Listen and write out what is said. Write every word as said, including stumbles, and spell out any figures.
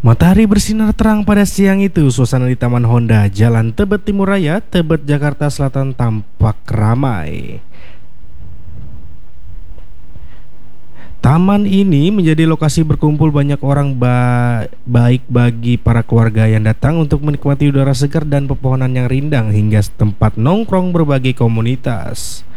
Matahari bersinar terang pada siang itu. Suasana di Taman Honda, Jalan Tebet Timur Raya, Tebet, Jakarta Selatan tampak ramai. Taman ini menjadi lokasi berkumpul banyak orang, ba- baik bagi para keluarga yang datang untuk menikmati udara segar dan pepohonan yang rindang, hingga tempat nongkrong berbagai komunitas.